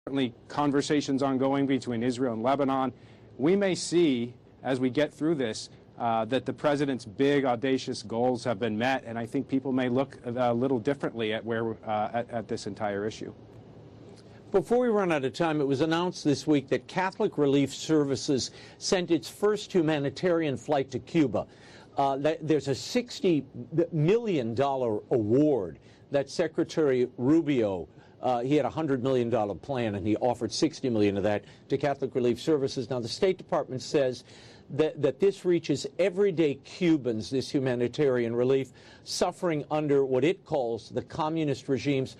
Certainly conversations ongoing between Israel and Lebanon. We may see, as we get through this, that the president's big, audacious goals have been met, and I think people may look a little differently at at this entire issue. Before we run out of time, it was announced this week that Catholic Relief Services sent its first humanitarian flight to Cuba. There's a $60 million award that Secretary Rubio, he had a $100 million plan, and he offered $60 million of that to Catholic Relief Services. Now, the State Department says that this reaches everyday Cubans, this humanitarian relief, suffering under what it calls the communist regime's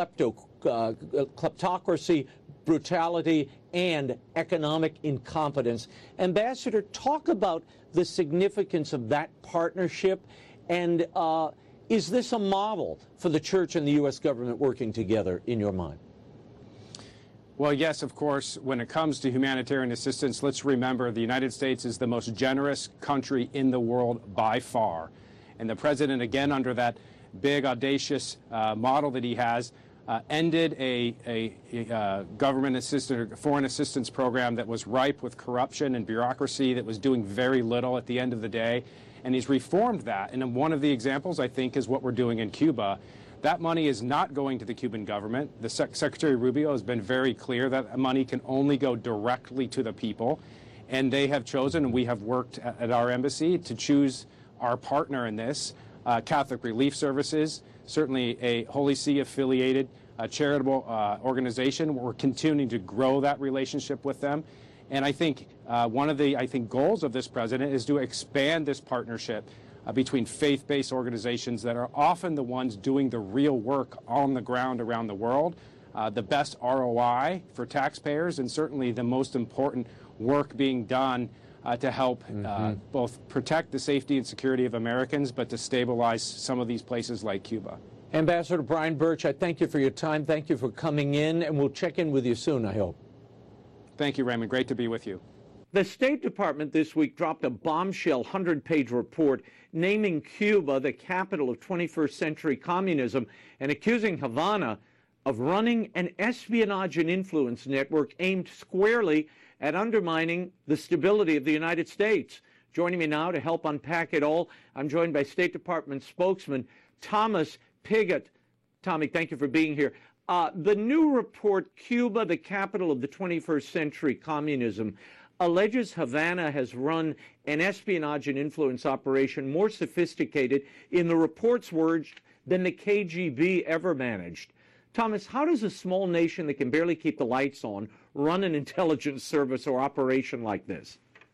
kleptocracy, brutality, and economic incompetence. Ambassador, talk about the significance of that partnership, and is this a model for the Church and the U.S. government working together, in your mind? Well, yes, of course. When it comes to humanitarian assistance, let's remember the United States is the most generous country in the world by far. And the president, again, under that big, audacious model that he has, ended a government assistance or foreign assistance program that was ripe with corruption and bureaucracy, that was doing very little at the end of the day. And he's reformed that. And one of the examples, I think, is what we're doing in Cuba. That money is not going to the Cuban government. The Secretary Rubio has been very clear that money can only go directly to the people. And they have chosen, and we have worked at our embassy to choose our partner in this, Catholic Relief Services, certainly a Holy See-affiliated charitable organization. We're continuing to grow that relationship with them. And I think one of the goals of this president is to expand this partnership between faith-based organizations that are often the ones doing the real work on the ground around the world, the best ROI for taxpayers, and certainly the most important work being done to help both protect the safety and security of Americans, but to stabilize some of these places like Cuba. Ambassador Brian Birch, I thank you for your time. Thank you for coming in, and we'll check in with you soon, I hope. Thank you, Raymond. Great to be with you. The State Department this week dropped a bombshell 100-page report naming Cuba the capital of 21st century communism and accusing Havana of running an espionage and influence network aimed squarely at undermining the stability of the United States. Joining me now to help unpack it all, I'm joined by State Department spokesman Thomas Pigott. Tommy, thank you for being here. The new report, Cuba, the capital of the 21st century communism, alleges Havana has run an espionage and influence operation more sophisticated, in the report's words, than the KGB ever managed. Thomas, how does a small nation that can barely keep the lights on run an intelligence service or operation like this?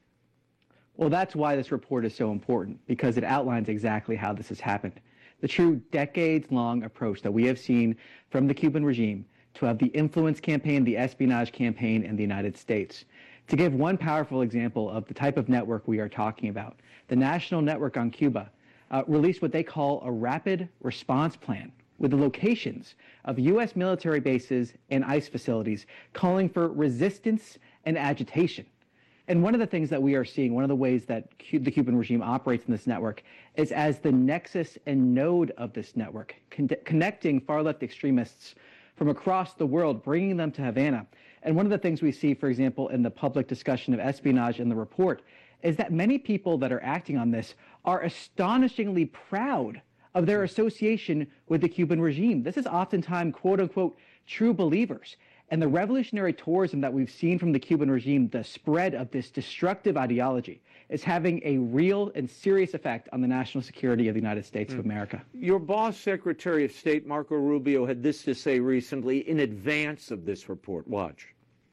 Well, that's why this report is so important, because it outlines exactly how this has happened. The true decades-long approach that we have seen from the Cuban regime to have the influence campaign, the espionage campaign in the United States. To give one powerful example of the type of network we are talking about, the National Network on Cuba released what they call a rapid response plan with the locations of U.S. military bases and ICE facilities, calling for resistance and agitation. And one of the things that we are seeing, one of the ways that the Cuban regime operates in this network, is as the nexus and node of this network, connecting far-left extremists from across the world, bringing them to Havana. And one of the things we see, for example, in the public discussion of espionage in the report, is that many people that are acting on this are astonishingly proud of their association with the Cuban regime. This is oftentimes, quote-unquote, true believers. And the revolutionary tourism that we've seen from the Cuban regime, the spread of this destructive ideology, is having a real and serious effect on the national security of the United States of America. Your boss, Secretary of State Marco Rubio, had this to say recently in advance of this report. Watch.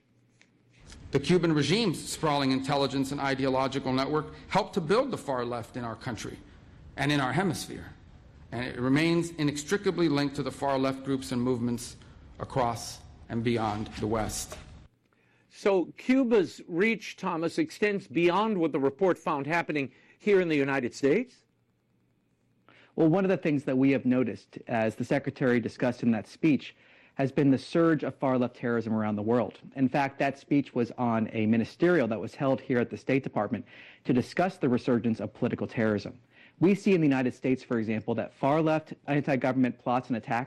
The Cuban regime's sprawling intelligence and ideological network helped to build the far left in our country and in our hemisphere. And it remains inextricably linked to the far left groups and movements across and beyond the West. So Cuba's reach, Thomas, extends beyond what the report found happening here in the United States? Well, one of the things that we have noticed, as the Secretary discussed in that speech, has been the surge of far-left terrorism around the world. In fact, that speech was on a ministerial that was held here at the State Department to discuss the resurgence of political terrorism. We see in the United States, for example, that far-left anti-government plots and attacks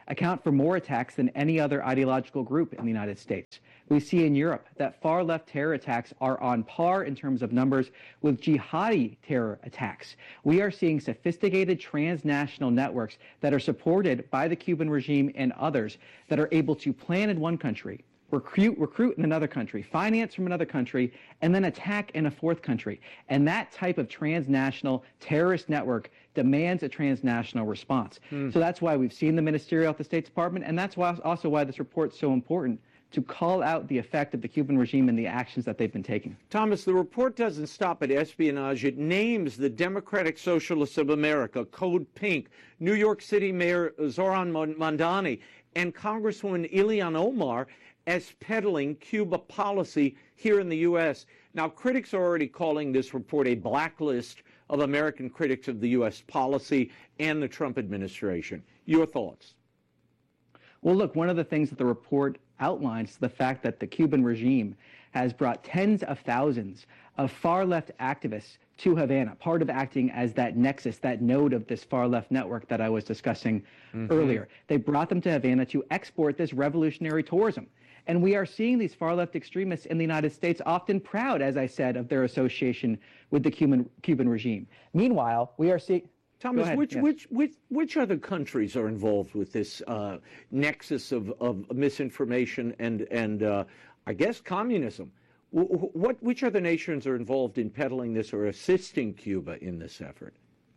account for more attacks than any other ideological group in the United States. We see in Europe that far-left terror attacks are on par in terms of numbers with jihadi terror attacks. We are seeing sophisticated transnational networks that are supported by the Cuban regime and others that are able to plan in one country, recruit in another country, finance from another country, and then attack in a fourth country. And that type of transnational terrorist network demands a transnational response. So that's why we've seen the ministerial at the State Department, and that's also why this report's so important, to call out the effect of the Cuban regime and the actions that they've been taking. Thomas, the report doesn't stop at espionage. It names the Democratic Socialists of America, Code Pink, New York City Mayor Zoran Mandani, and Congresswoman Ilhan Omar as peddling Cuba policy here in the U.S. Now, critics are already calling this report a blacklist of American critics of the U.S. policy and the Trump administration. Your thoughts? Well, look, one of the things that the report outlines is the fact that the Cuban regime has brought tens of thousands of far-left activists to Havana, part of acting as that nexus, that node of this far-left network that I was discussing earlier. They brought them to Havana to export this revolutionary tourism. And we are seeing these far-left extremists in the United States often proud, as I said, of their association with the Cuban regime. Meanwhile, we are seeing... Thomas, which other countries are involved with this nexus of misinformation and I guess, communism? Which other nations are involved in peddling this or assisting Cuba in this effort?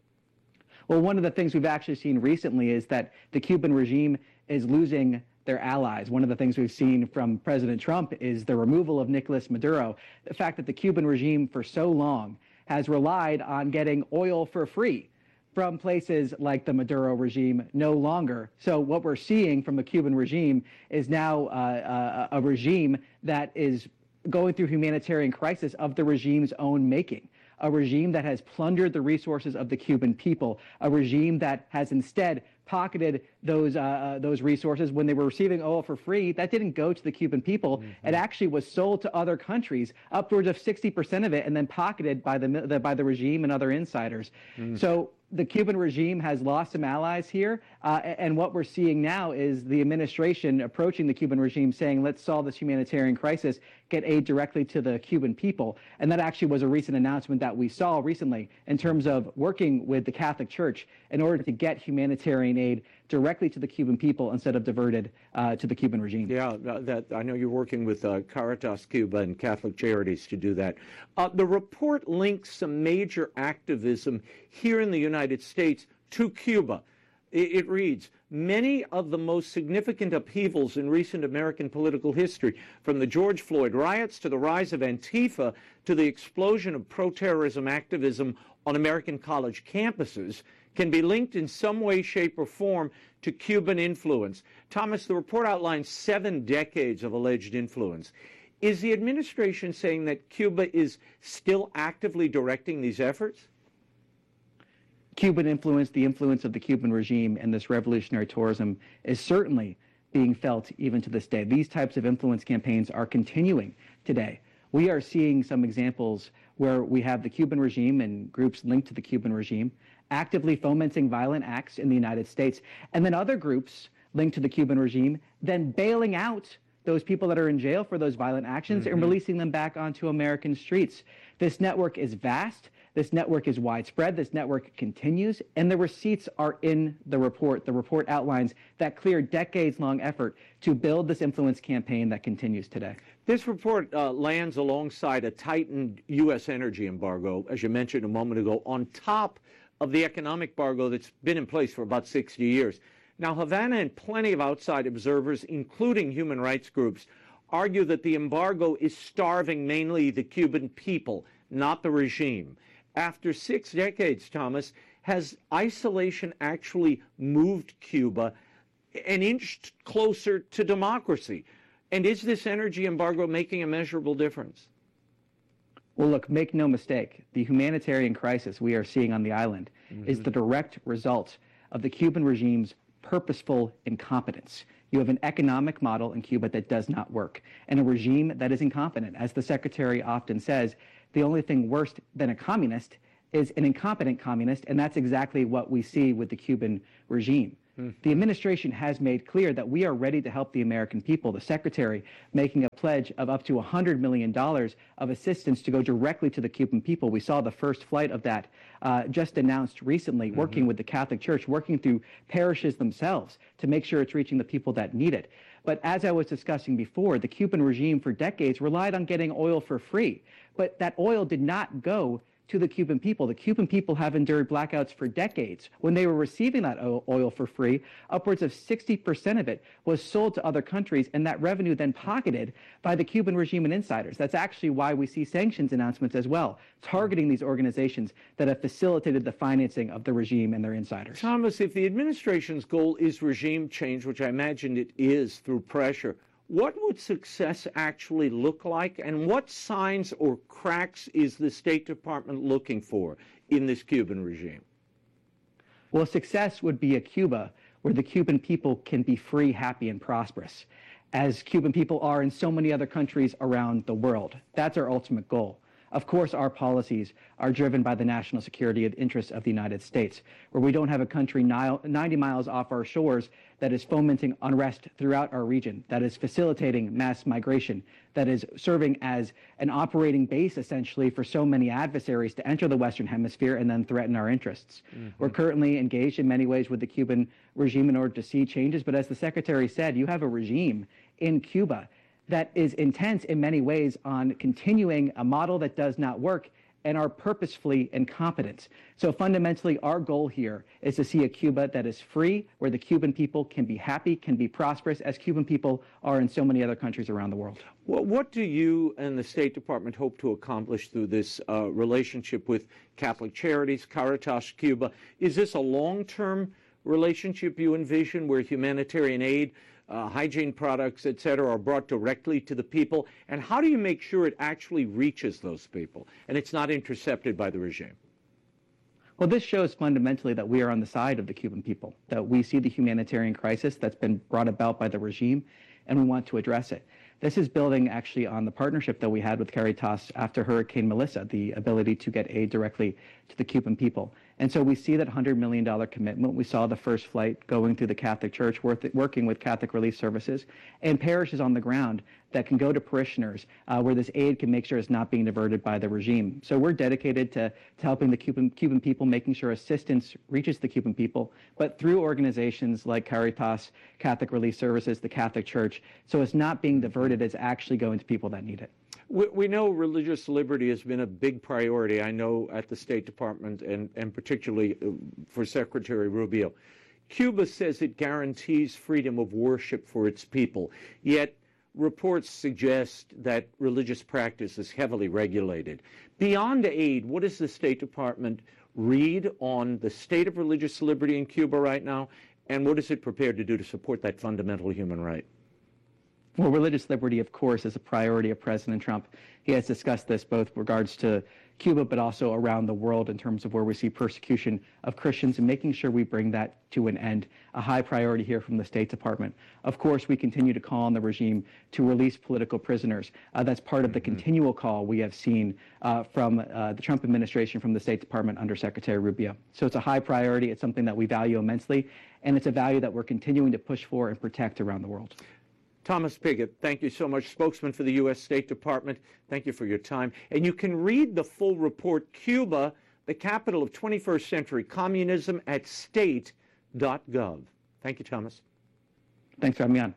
Well, one of the things we've actually seen recently is that the Cuban regime is losing their allies. One of the things we've seen from President Trump is the removal of Nicolas Maduro. The fact that the Cuban regime for so long has relied on getting oil for free from places like the Maduro regime no longer. So what we're seeing from the Cuban regime is now a regime that is going through humanitarian crisis of the regime's own making, a regime that has plundered the resources of the Cuban people, a regime that has instead pocketed those resources when they were receiving oil for free. That didn't go to the Cuban people. It actually was sold to other countries, upwards of 60% of it, and then pocketed by the regime and other insiders. So the Cuban regime has lost some allies here, and what we're seeing now is the administration approaching the Cuban regime saying, let's solve this humanitarian crisis, get aid directly to the Cuban people. And that actually was a recent announcement that we saw recently in terms of working with the Catholic Church in order to get humanitarian aid directly to the Cuban people instead of diverted to the Cuban regime. Yeah, I know you're working with Caritas Cuba and Catholic Charities to do that. The report links some major activism here in the United States to Cuba. It reads, many of the most significant upheavals in recent American political history, from the George Floyd riots to the rise of Antifa to the explosion of pro-terrorism activism on American college campuses, can be linked in some way, shape, or form to Cuban influence. Thomas, the report outlines 7 decades of alleged influence. Is the administration saying that Cuba is still actively directing these efforts? Cuban influence, the influence of the Cuban regime and this revolutionary tourism is certainly being felt even to this day. These types of influence campaigns are continuing today. We are seeing some examples where we have the Cuban regime and groups linked to the Cuban regime actively fomenting violent acts in the United States, and then other groups linked to the Cuban regime then bailing out those people that are in jail for those violent actions and releasing them back onto American streets. This network is vast. This network is widespread. This network continues, and the receipts are in the report. The report outlines that clear decades-long effort to build this influence campaign that continues today. This report lands alongside a tightened U.S. energy embargo, as you mentioned a moment ago, on top of the economic embargo that's been in place for about 60 years. Now, Havana and plenty of outside observers, including human rights groups, argue that the embargo is starving mainly the Cuban people, not the regime. After 6 decades, Thomas, has isolation actually moved Cuba an inch closer to democracy? And is this energy embargo making a measurable difference? Well, look, make no mistake, the humanitarian crisis we are seeing on the island is the direct result of the Cuban regime's purposeful incompetence. You have an economic model in Cuba that does not work, and a regime that is incompetent. As the secretary often says, the only thing worse than a communist is an incompetent communist, and that's exactly what we see with the Cuban regime. The administration has made clear that we are ready to help the American people. The secretary making a pledge of up to $100 million of assistance to go directly to the Cuban people. We saw the first flight of that just announced recently, working with the Catholic Church, working through parishes themselves to make sure it's reaching the people that need it. But as I was discussing before, the Cuban regime for decades relied on getting oil for free. But that oil did not go to the Cuban people. The Cuban people have endured blackouts for decades. When they were receiving that oil for free, upwards of 60% of it was sold to other countries, and that revenue then pocketed by the Cuban regime and insiders. That's actually why we see sanctions announcements as well, targeting these organizations that have facilitated the financing of the regime and their insiders. Thomas, if the administration's goal is regime change, which I imagine it is through pressure, what would success actually look like, and what signs or cracks is the State Department looking for in this Cuban regime? Well, success would be a Cuba where the Cuban people can be free, happy, and prosperous, as Cuban people are in so many other countries around the world. That's our ultimate goal. Of course, our policies are driven by the national security and interests of the United States, where we don't have a country 90 miles off our shores that is fomenting unrest throughout our region, that is facilitating mass migration, that is serving as an operating base, essentially, for so many adversaries to enter the Western Hemisphere and then threaten our interests. We're currently engaged in many ways with the Cuban regime in order to see changes, but as the Secretary said, you have a regime in Cuba that is intense in many ways on continuing a model that does not work and are purposefully incompetent. So fundamentally, our goal here is to see a Cuba that is free, where the Cuban people can be happy, can be prosperous, as Cuban people are in so many other countries around the world. Well, what do you and the State Department hope to accomplish through this relationship with Catholic Charities, Caritas Cuba? Is this a long-term relationship you envision where humanitarian aid, hygiene products, et cetera, are brought directly to the people? And how do you make sure it actually reaches those people and it's not intercepted by the regime? Well, this shows fundamentally that we are on the side of the Cuban people, that we see the humanitarian crisis that's been brought about by the regime, and we want to address it. This is building actually on the partnership that we had with Caritas after Hurricane Melissa, the ability to get aid directly to the Cuban people. And so we see that $100 million commitment. We saw the first flight going through the Catholic Church, working with Catholic Relief Services, and parishes on the ground that can go to parishioners where this aid can make sure it's not being diverted by the regime. So we're dedicated to helping the Cuban people, making sure assistance reaches the Cuban people, but through organizations like Caritas, Catholic Relief Services, the Catholic Church, so it's not being diverted, it's actually going to people that need it. We know religious liberty has been a big priority, I know, at the State Department and particularly for Secretary Rubio. Cuba says it guarantees freedom of worship for its people, yet reports suggest that religious practice is heavily regulated. Beyond aid, what does the State Department read on the state of religious liberty in Cuba right now, and what is it prepared to do to support that fundamental human right? Well, religious liberty, of course, is a priority of President Trump. He has discussed this both with regards to Cuba, but also around the world in terms of where we see persecution of Christians and making sure we bring that to an end. A high priority here from the State Department. Of course, we continue to call on the regime to release political prisoners. That's part of the continual call we have seen from the Trump administration, from the State Department under Secretary Rubio. So it's a high priority. It's something that we value immensely, and it's a value that we're continuing to push for and protect around the world. Thomas Pigott, thank you so much, spokesman for the U.S. State Department. Thank you for your time. And you can read the full report, Cuba, the Capital of 21st Century Communism, at state.gov. Thank you, Thomas. Thanks for having me on.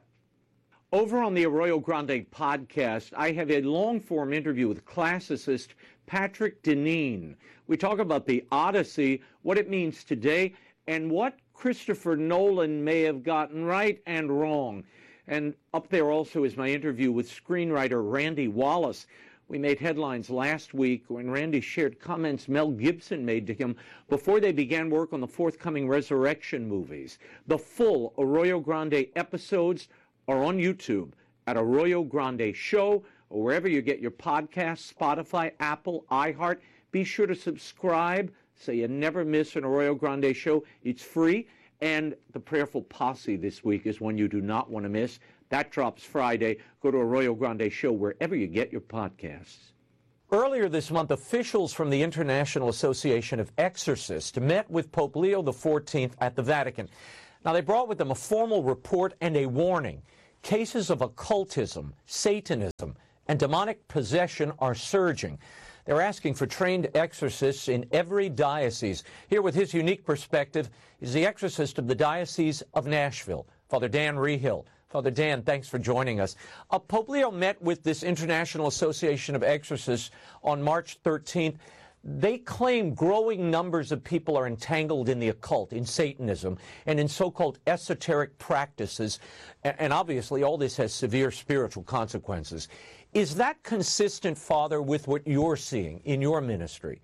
Over on the Arroyo Grande podcast, I have a long-form interview with classicist Patrick Deneen. We talk about the Odyssey, what it means today, and what Christopher Nolan may have gotten right and wrong. And up there also is my interview with screenwriter Randy Wallace. We made headlines last week when Randy shared comments Mel Gibson made to him before they began work on the forthcoming Resurrection movies. The full Arroyo Grande episodes are on YouTube at Arroyo Grande Show, or wherever you get your podcasts, Spotify, Apple, iHeart. Be sure to subscribe so you never miss an Arroyo Grande Show. It's free. And the Prayerful Posse this week is one you do not want to miss. That drops Friday. Go to Arroyo Grande Show wherever you get your podcasts. Earlier this month, officials from the International Association of Exorcists met with Pope Leo XIV at the Vatican. Now, they brought with them a formal report and a warning. Cases of occultism, Satanism, and demonic possession are surging. They're asking for trained exorcists in every diocese. Here with his unique perspective is the exorcist of the Diocese of Nashville, Father Dan Rehill. Father Dan, thanks for joining us. Pope Leo met with this International Association of Exorcists on March 13th. They claim growing numbers of people are entangled in the occult, in Satanism, and in so-called esoteric practices. And obviously, all this has severe spiritual consequences. Is that consistent, Father, with what you're seeing in your ministry?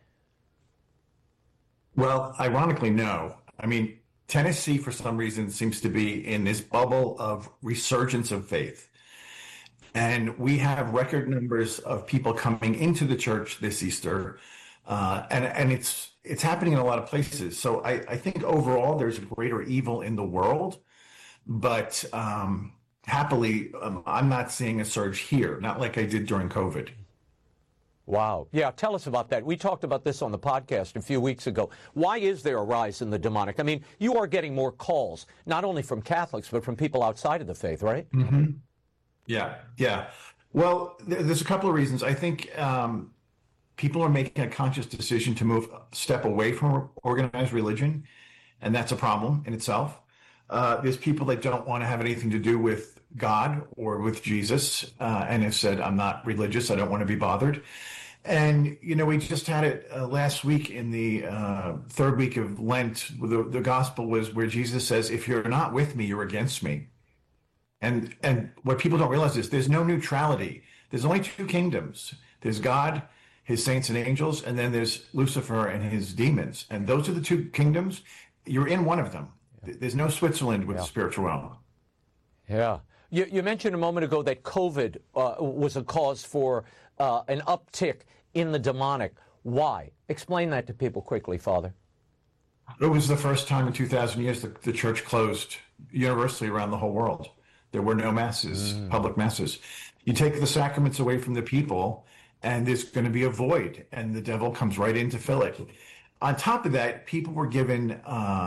Well, ironically, no. I mean, Tennessee, for some reason, seems to be in this bubble of resurgence of faith. And we have record numbers of people coming into the church this Easter. And it's happening in a lot of places. So I think overall there's greater evil in the world, but happily I'm not seeing a surge here, not like I did during COVID. Wow. Yeah, tell us about that. We talked about this on the podcast a few weeks ago. Why is there a rise in the demonic? I mean, you are getting more calls, not only from Catholics, but from people outside of the faith, right? Mm-hmm. Yeah. Well, there's a couple of reasons. I think people are making a conscious decision to step away from organized religion, and that's a problem in itself. There's people that don't want to have anything to do with God or with Jesus, and have said, I'm not religious, I don't want to be bothered. And, we just had it last week in the third week of Lent. The gospel was where Jesus says, if you're not with me, you're against me. And what people don't realize is there's no neutrality. There's only two kingdoms. There's God, his saints and angels, and then there's Lucifer and his demons. And those are the two kingdoms. You're in one of them. There's no Switzerland with the spiritual realm. Yeah. You mentioned a moment ago that COVID was a cause for an uptick in the demonic. Why? Explain that to people quickly, Father. It was the first time in 2,000 years that the church closed universally around the whole world. There were no masses, public masses. You take the sacraments away from the people, and there's going to be a void, and the devil comes right in to fill it. On top of that, people were given,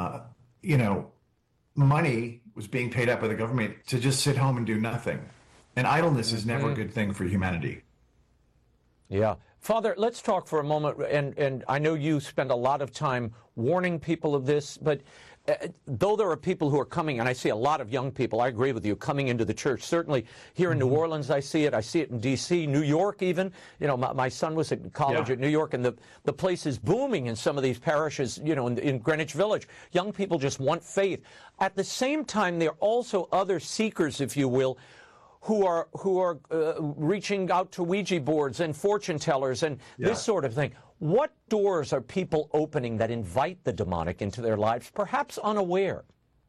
money was being paid out by the government to just sit home and do nothing. And idleness is never a good thing for humanity. Yeah. Father, let's talk for a moment, and I know you spend a lot of time warning people of this, but though there are people who are coming, and I see a lot of young people, I agree with you, coming into the church. Certainly here in New Orleans, I see it in D.C., New York even. My son was at college at New York, and the place is booming in some of these parishes, in Greenwich Village. Young people just want faith. At the same time, there are also other seekers, if you will, who are reaching out to Ouija boards and fortune tellers and this sort of thing. What doors are people opening that invite the demonic into their lives, perhaps unaware?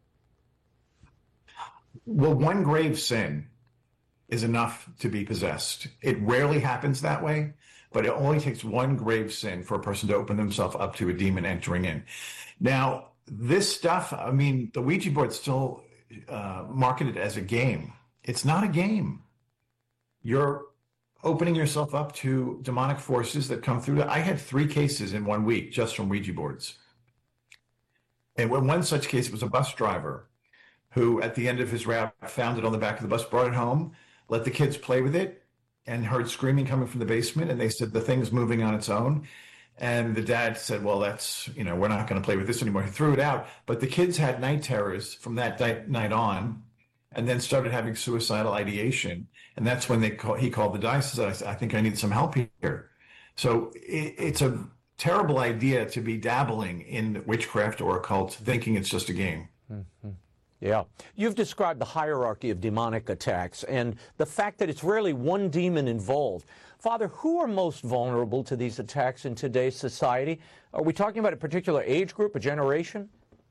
Well, one grave sin is enough to be possessed. It rarely happens that way, but it only takes one grave sin for a person to open themselves up to a demon entering in. Now, this stuff, the Ouija board's still marketed as a game. It's not a game. You're opening yourself up to demonic forces that come through. I had 3 cases in 1 week just from Ouija boards. And one such case was a bus driver who, at the end of his route, found it on the back of the bus, brought it home, let the kids play with it, and heard screaming coming from the basement. And they said the thing's moving on its own. And the dad said, well, that's, we're not going to play with this anymore. He threw it out. But the kids had night terrors from that night on, and then started having suicidal ideation. And that's when he called the diocese. I think I need some help here. So it's a terrible idea to be dabbling in witchcraft or occult, thinking it's just a game. Mm-hmm. Yeah. You've described the hierarchy of demonic attacks and the fact that it's rarely one demon involved. Father, who are most vulnerable to these attacks in today's society? Are we talking about a particular age group, a generation?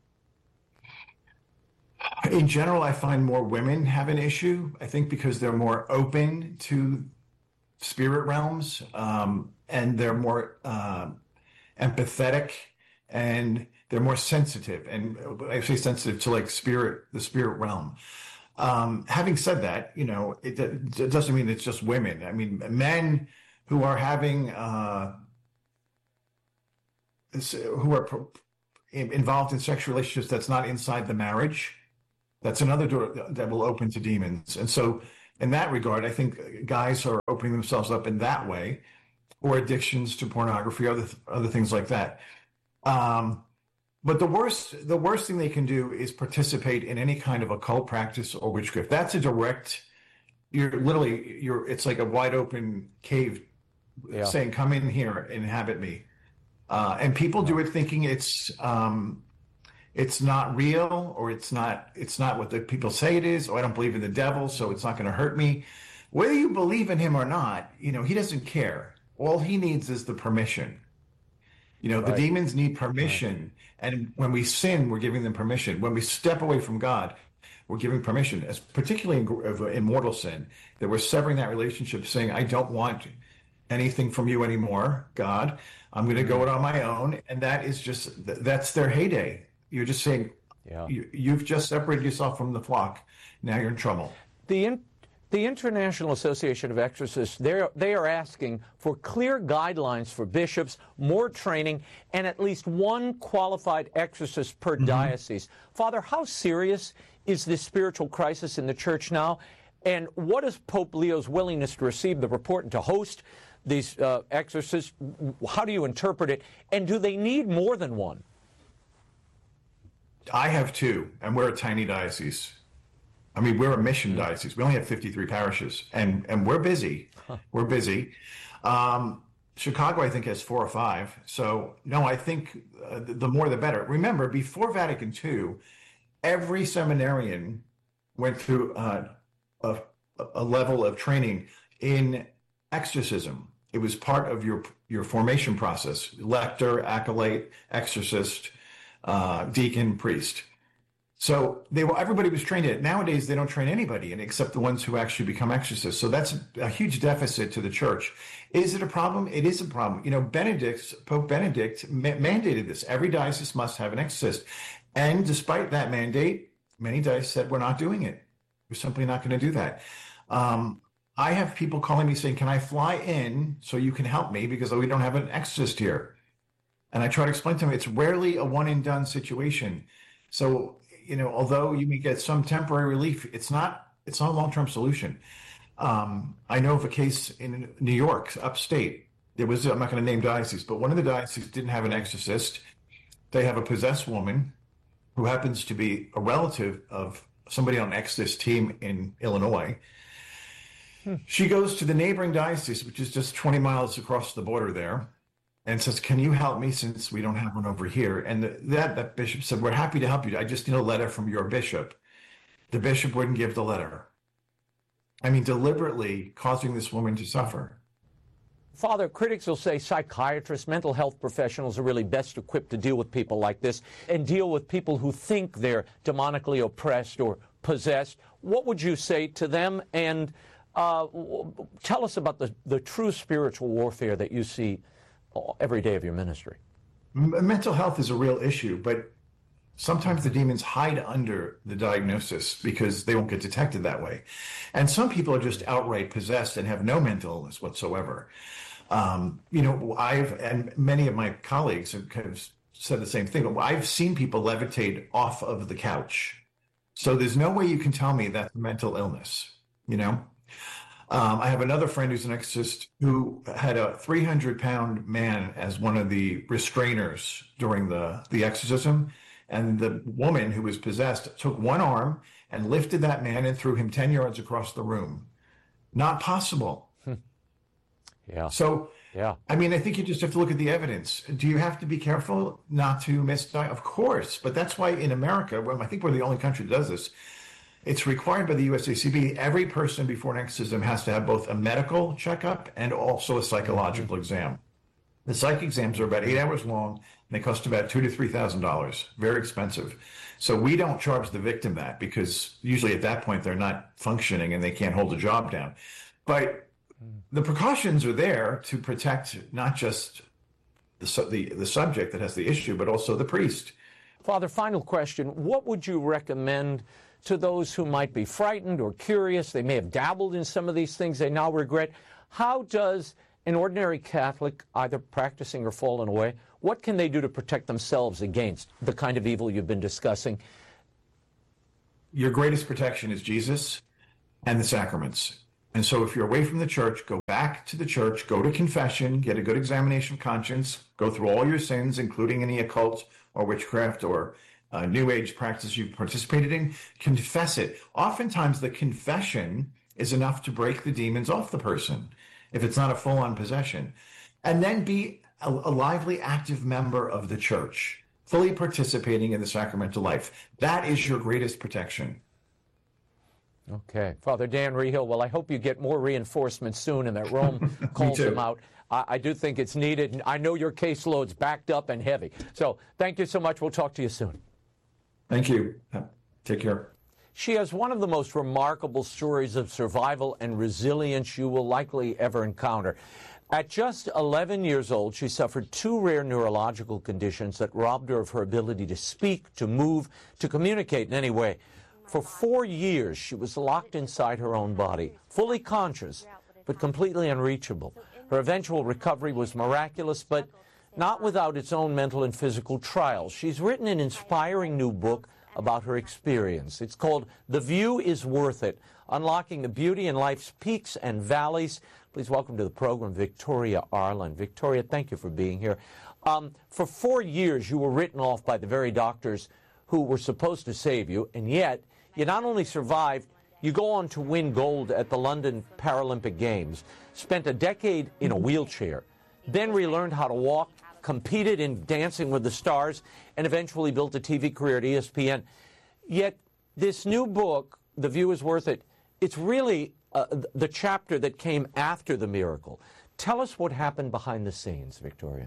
In general, I find more women have an issue, I think because they're more open to spirit realms, and they're more empathetic, and they're more sensitive. And I say sensitive to the spirit realm. Having said that, it doesn't mean it's just women. Men who are having, who are involved in sexual relationships that's not inside the marriage, That's another door that will open to demons. And so, in that regard, I think guys are opening themselves up in that way, or addictions to pornography, other things like that. But the worst thing they can do is participate in any kind of occult practice or witchcraft. That's a direct. It's like a wide open cave, saying, "Come in here, inhabit me," and people do it thinking it's not real, or it's not what the people say it is. Or I don't believe in the devil, so it's not going to hurt me. Whether you believe in him or not, he doesn't care. All he needs is the permission. The demons need permission. Right. And when we sin, we're giving them permission. When we step away from God, we're giving permission, as particularly in mortal sin, that we're severing that relationship, saying, I don't want anything from you anymore, God. I'm going to go it on my own. And that is that's their heyday. You're just saying, you've just separated yourself from the flock. Now you're in trouble. The International Association of Exorcists, they are asking for clear guidelines for bishops, more training, and at least one qualified exorcist per diocese. Father, how serious is this spiritual crisis in the church now? And what is Pope Leo's willingness to receive the report and to host these exorcists? How do you interpret it? And do they need more than one? I have two, and we're a tiny diocese. I mean, we're a mission diocese. We only have 53 parishes, and we're busy. We're busy. Chicago, I think, has 4 or 5. So, no, I think the more the better. Remember, before Vatican II, every seminarian went through a level of training in exorcism. It was part of your formation process: lector, acolyte, exorcist, deacon, priest. So everybody was trained in it. Nowadays, they don't train anybody, except the ones who actually become exorcists. So that's a huge deficit to the church. Is it a problem? It is a problem. Pope Benedict mandated this. Every diocese must have an exorcist. And despite that mandate, many dioceses said, we're not doing it. We're simply not going to do that. I have people calling me saying, can I fly in so you can help me because we don't have an exorcist here? And I try to explain to them, it's rarely a one and done situation. So, although you may get some temporary relief, it's not a long-term solution. I know of a case in New York, upstate. I'm not going to name dioceses, but one of the dioceses didn't have an exorcist. They have a possessed woman who happens to be a relative of somebody on an exorcist team in Illinois. She goes to the neighboring diocese, which is just 20 miles across the border there, and says, can you help me since we don't have one over here? And that bishop said, we're happy to help you. I just need a letter from your bishop. The bishop wouldn't give the letter. I mean, deliberately causing this woman to suffer. Father, critics will say psychiatrists, mental health professionals are really best equipped to deal with people like this and deal with people who think they're demonically oppressed or possessed. What would you say to them? And tell us about the true spiritual warfare that you see every day of your ministry. Mental health is a real issue, but sometimes the demons hide under the diagnosis because they won't get detected that way. And some people are just outright possessed and have no mental illness whatsoever. And many of my colleagues have kind of said the same thing. I've seen people levitate off of the couch. So there's no way you can tell me that's mental illness, I have another friend who's an exorcist who had a 300-pound man as one of the restrainers during the exorcism. And the woman who was possessed took one arm and lifted that man and threw him 10 yards across the room. Not possible. Yeah. So, yeah. I mean, I think you just have to look at the evidence. Do you have to be careful not to misdiagnose? Of course. But that's why in America, I think we're the only country that does this, it's required by the USACB. Every person before an exorcism has to have both a medical checkup and also a psychological exam. The psych exams are about 8 hours long, and they cost about $2,000 to $3,000. Very expensive. So we don't charge the victim that because usually at that point they're not functioning and they can't hold a job down. But the precautions are there to protect not just the subject that has the issue, but also the priest. Father, final question. What would you recommend to those who might be frightened or curious? They may have dabbled in some of these things they now regret. How does an ordinary Catholic, either practicing or fallen away, what can they do to protect themselves against the kind of evil you've been discussing? your greatest protection is Jesus and the sacraments. And so if you're away from the church, go back to the church, go to confession, get a good examination of conscience, go through all your sins, including any occult or witchcraft or New Age practice you've participated in, confess it. Oftentimes the confession is enough to break the demons off the person if it's not a full-on possession. And then be a lively, active member of the church, fully participating in the sacramental life. That is your greatest protection. Okay. Father Dan Reehil, well, I hope you get more reinforcements soon and that Rome calls them out. I do think it's needed. And I know your caseload's backed up and heavy. So thank you so much. We'll talk to you soon. Thank you. Take care. She has one of the most remarkable stories of survival and resilience you will likely ever encounter. At just 11 years old, she suffered 2 rare neurological conditions that robbed her of her ability to speak, to move, to communicate in any way. For 4 years, she was locked inside her own body, fully conscious, but completely unreachable. Her eventual recovery was miraculous, but not without its own mental and physical trials. She's written an inspiring new book about her experience. It's called The View is Worth It, Unlocking the Beauty in Life's Peaks and Valleys. Please welcome to the program Victoria Arlen. Victoria, thank you for being here. For 4 years, you were written off by the very doctors who were supposed to save you, and yet you not only survived, you go on to win gold at the London Paralympic Games, spent a decade in a wheelchair, then relearned how to walk, competed in Dancing with the Stars, and eventually built a TV career at ESPN. Yet this new book, The View is Worth It, it's really the chapter that came after the miracle. Tell us what happened behind the scenes, Victoria.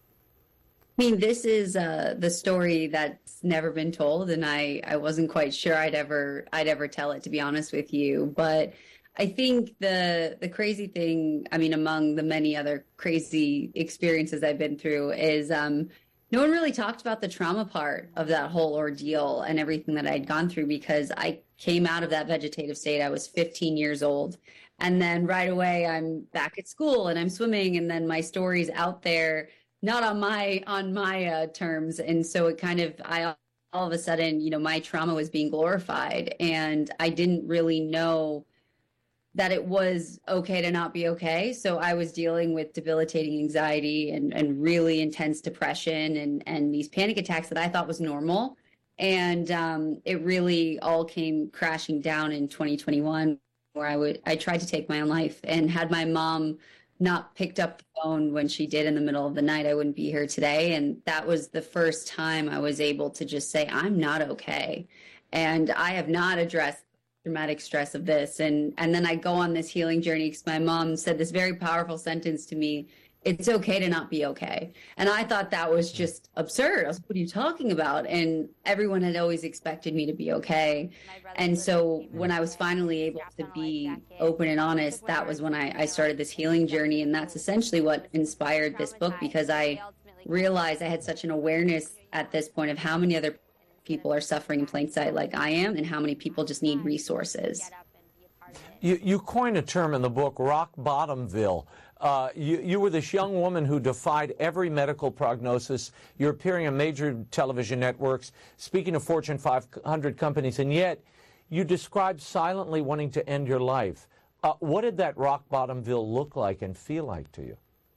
I mean, this is the story that's never been told, and I wasn't quite sure I'd ever tell it, to be honest with you. But I think the crazy thing, I mean, among the many other crazy experiences I've been through, is no one really talked about the trauma part of that whole ordeal and everything that I'd gone through, because I came out of that vegetative state. I was 15 years old. And then right away, I'm back at school and I'm swimming, and then my story's out there, not on my terms. And so it kind of, all of a sudden, you know, my trauma was being glorified, and I didn't really know that it was okay to not be okay. So I was dealing with debilitating anxiety and really intense depression and these panic attacks that I thought was normal. And it really all came crashing down in 2021, where I tried to take my own life, and had my mom not picked up the phone when she did in the middle of the night, I wouldn't be here today. And that was the first time I was able to just say, I'm not okay. And I have not addressed traumatic stress of this. And then I go on this healing journey, because my mom said this very powerful sentence to me: it's okay to not be okay. And I thought that was just absurd. I was like, what are you talking about? And everyone had always expected me to be okay. And so when I was finally able to be open and honest, that was when I started this healing journey. And that's essentially what inspired this book, because I realized I had such an awareness at this point of how many other people are suffering in plain sight like I am, and how many people just need resources. You coined a term in the book, rock bottomville. You were this young woman who defied every medical prognosis. You're appearing on major television networks, speaking to Fortune 500 companies, and yet you described silently wanting to end your life. What did that rock bottomville look like and feel like to you?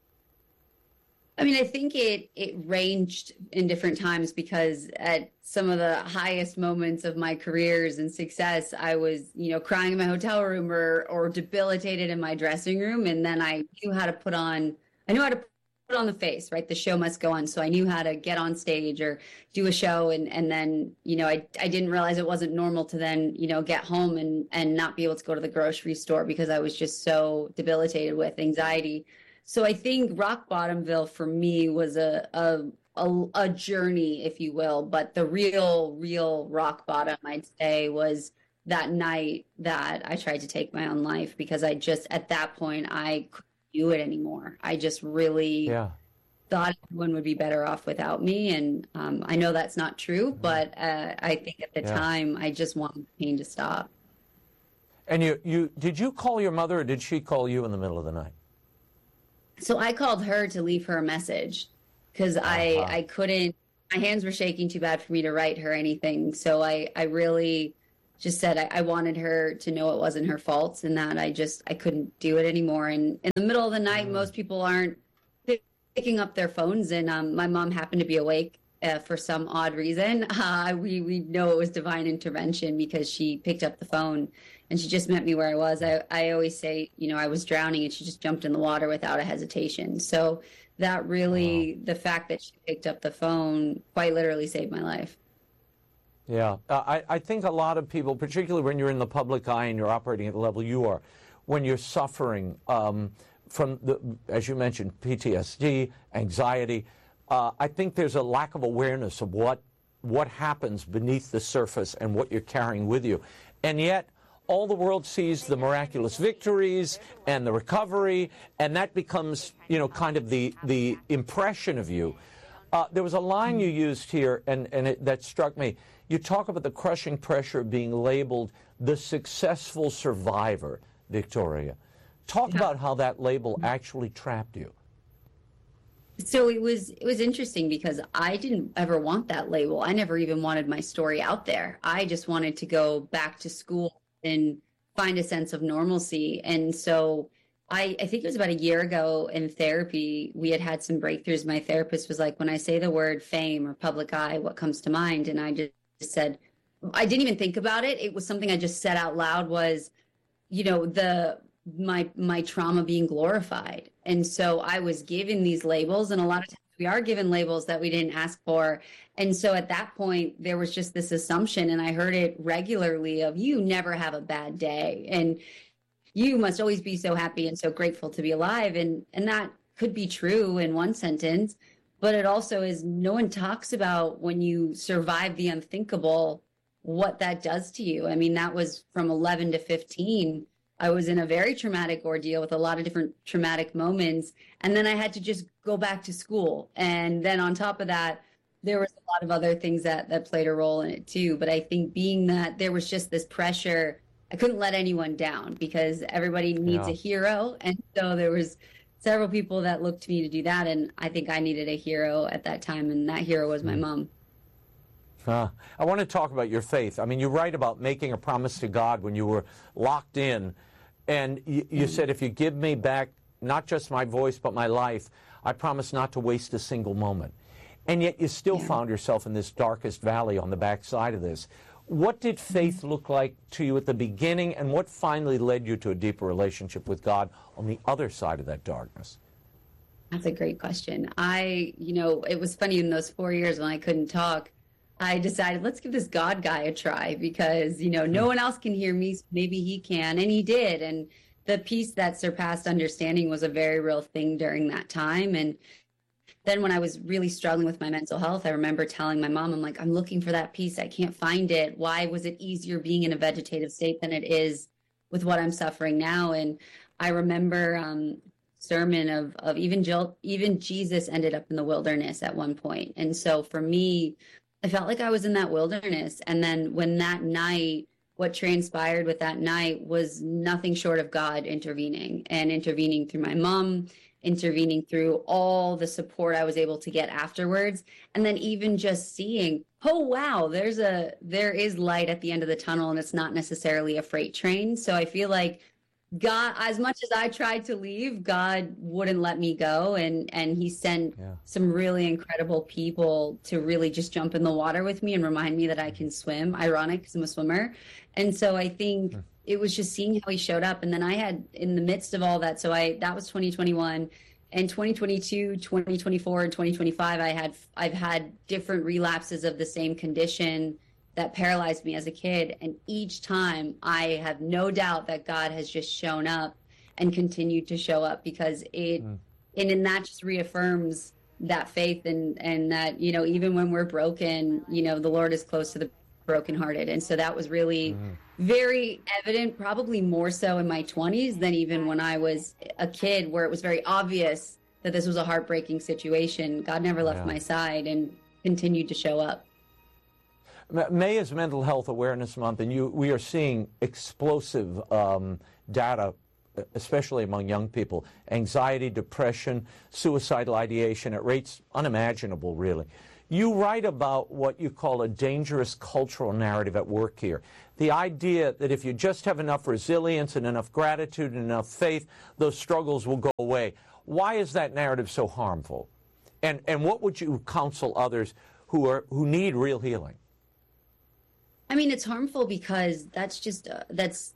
I mean, I think it ranged in different times, because at some of the highest moments of my careers and success, I was, crying in my hotel room or debilitated in my dressing room. And then I knew how to put on the face, right? The show must go on. So I knew how to get on stage or do a show. And then, I didn't realize it wasn't normal to then, get home and not be able to go to the grocery store, because I was just so debilitated with anxiety. So I think rock bottomville for me was a journey, if you will. But the real rock bottom, I'd say, was that night that I tried to take my own life, because I just, at that point, I couldn't do it anymore. I just really thought everyone would be better off without me. And I know that's not true, but I think at the time, I just wanted the pain to stop. And did you call your mother, or did she call you in the middle of the night? So I called her to leave her a message, because I couldn't, my hands were shaking too bad for me to write her anything. So I really just said I wanted her to know it wasn't her fault and that I couldn't do it anymore. And in the middle of the night, most people aren't picking up their phones. And my mom happened to be awake for some odd reason. We know it was divine intervention because she picked up the phone and she just met me where I was. I always say, I was drowning and she just jumped in the water without a hesitation. So that really, the fact that she picked up the phone quite literally saved my life. Yeah, I think a lot of people, particularly when you're in the public eye and you're operating at the level you are, when you're suffering from, as you mentioned, PTSD, anxiety, I think there's a lack of awareness of what happens beneath the surface and what you're carrying with you. And yet, all the world sees the miraculous victories and the recovery, and that becomes, kind of the impression of you. There was a line you used here, and that struck me. You talk about the crushing pressure of being labeled the successful survivor, Victoria. Talk about how that label actually trapped you. So it was interesting because I didn't ever want that label. I never even wanted my story out there. I just wanted to go back to school and find a sense of normalcy. And so I think it was about a year ago in therapy, we had some breakthroughs. My therapist was like, when I say the word fame or public eye, what comes to mind? And I just said, I didn't even think about it. It was something I just said out loud was, my trauma being glorified. And so I was given these labels, and a lot of times we are given labels that we didn't ask for. And so at that point, there was just this assumption, and I heard it regularly of, you never have a bad day, and you must always be so happy and so grateful to be alive. And that could be true in one sentence, but it also is, no one talks about when you survive the unthinkable, what that does to you. I mean, that was from 11 to 15. I was in a very traumatic ordeal with a lot of different traumatic moments. And then I had to just go back to school. And then on top of that, there was a lot of other things that played a role in it too. But I think being that there was just this pressure, I couldn't let anyone down because everybody needs a hero. And so there was several people that looked to me to do that. And I think I needed a hero at that time. And that hero was my mom. I want to talk about your faith. I mean, you write about making a promise to God when you were locked in. And you said, if you give me back not just my voice, but my life, I promise not to waste a single moment. And yet you still found yourself in this darkest valley on the backside of this. What did faith look like to you at the beginning, and what finally led you to a deeper relationship with God on the other side of that darkness? That's a great question. It was funny, in those 4 years when I couldn't talk, I decided, let's give this God guy a try because, no one else can hear me. So maybe he can. And he did. And the peace that surpassed understanding was a very real thing during that time. And then when I was really struggling with my mental health, I remember telling my mom, I'm like, I'm looking for that peace. I can't find it. Why was it easier being in a vegetative state than it is with what I'm suffering now? And I remember sermon of even Jesus ended up in the wilderness at one point. And so for me, I felt like I was in that wilderness. And then when that night, what transpired with that night was nothing short of God intervening through my mom, intervening through all the support I was able to get afterwards. And then even just seeing, oh, wow, there is light at the end of the tunnel, and it's not necessarily a freight train. So I feel like God, as much as I tried to leave, God wouldn't let me go. And he sent some really incredible people to really just jump in the water with me and remind me that I can swim. Ironic, because I'm a swimmer. And so I think it was just seeing how he showed up. And then I had, in the midst of all that, that was 2021. And 2022, 2024, and 2025, I've had different relapses of the same condition that paralyzed me as a kid. And each time I have no doubt that God has just shown up and continued to show up, because and that just reaffirms that faith and that, even when we're broken, the Lord is close to the brokenhearted. And so that was really very evident, probably more so in my 20s than even when I was a kid, where it was very obvious that this was a heartbreaking situation. God never left my side and continued to show up. May is Mental Health Awareness Month, and we are seeing explosive data, especially among young people. Anxiety, depression, suicidal ideation at rates unimaginable, really. You write about what you call a dangerous cultural narrative at work here. The idea that if you just have enough resilience and enough gratitude and enough faith, those struggles will go away. Why is that narrative so harmful? And what would you counsel others who need real healing? I mean, it's harmful because that's just that's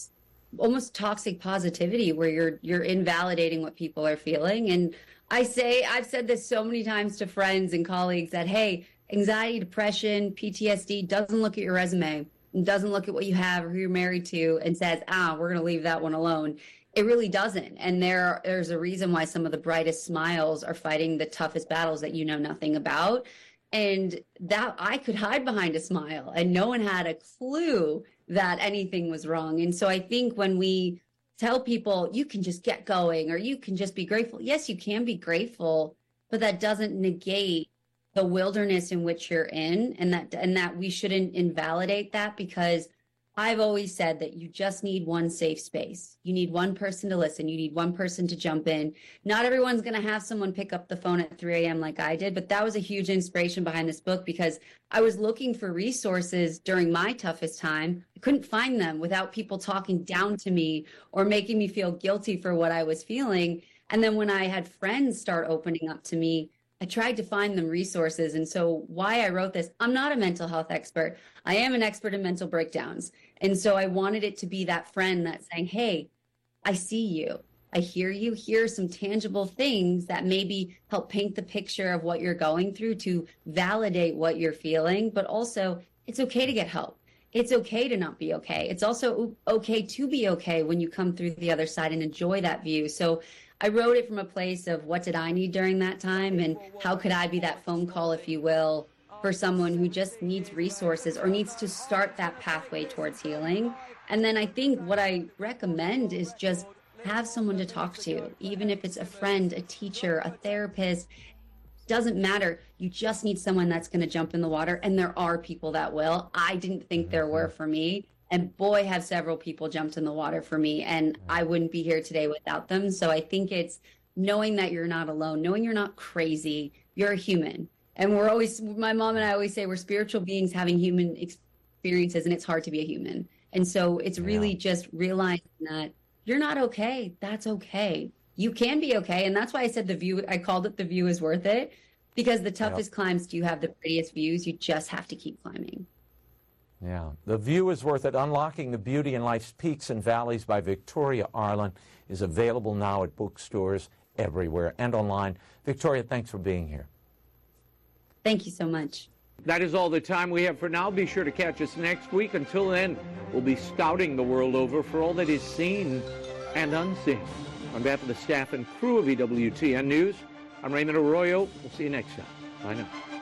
almost toxic positivity, where you're invalidating what people are feeling. And I've said this so many times to friends and colleagues that, hey, anxiety, depression, PTSD doesn't look at your resume, doesn't look at what you have or who you're married to and says, we're going to leave that one alone. It really doesn't. And there's a reason why some of the brightest smiles are fighting the toughest battles that you know nothing about. And that I could hide behind a smile and no one had a clue that anything was wrong. And so I think when we tell people you can just get going or you can just be grateful, yes, you can be grateful, but that doesn't negate the wilderness in which you're in, and that we shouldn't invalidate that, because I've always said that you just need one safe space. You need one person to listen. You need one person to jump in. Not everyone's going to have someone pick up the phone at 3 a.m. like I did, but that was a huge inspiration behind this book, because I was looking for resources during my toughest time. I couldn't find them without people talking down to me or making me feel guilty for what I was feeling. And then when I had friends start opening up to me, I tried to find them resources. And so why I wrote this, I'm not a mental health expert. I am an expert in mental breakdowns. And so I wanted it to be that friend that's saying, hey, I see you. I hear you. Here are some tangible things that maybe help paint the picture of what you're going through, to validate what you're feeling. But also, it's okay to get help. It's okay to not be okay. It's also okay to be okay when you come through the other side and enjoy that view. So I wrote it from a place of what did I need during that time, and how could I be that phone call, if you will, for someone who just needs resources or needs to start that pathway towards healing. And then I think what I recommend is just have someone to talk to, even if it's a friend, a teacher, a therapist. Doesn't matter. You just need someone that's going to jump in the water. And there are people that will. I didn't think there were for me. And boy, have several people jumped in the water for me. And I wouldn't be here today without them. So I think it's knowing that you're not alone, knowing you're not crazy. You're a human. And my mom and I always say we're spiritual beings having human experiences, and it's hard to be a human. And so it's really just realizing that you're not okay. That's okay. You can be okay. And that's why I said I called it The View is Worth It, because the toughest climbs do have the prettiest views. You just have to keep climbing. Yeah. The View is Worth It. Unlocking the Beauty in Life's Peaks and Valleys by Victoria Arlen is available now at bookstores everywhere and online. Victoria, thanks for being here. Thank you so much. That is all the time we have for now. Be sure to catch us next week. Until then, we'll be scouting the world over for all that is seen and unseen. On behalf of the staff and crew of EWTN News, I'm Raymond Arroyo. We'll see you next time. Bye now.